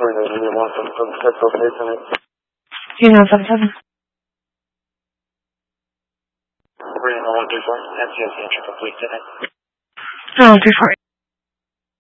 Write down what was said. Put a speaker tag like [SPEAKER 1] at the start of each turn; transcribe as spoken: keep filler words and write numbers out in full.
[SPEAKER 1] Union one seven seven.
[SPEAKER 2] Union one three four. That's the entry for police today.
[SPEAKER 1] No, one three four.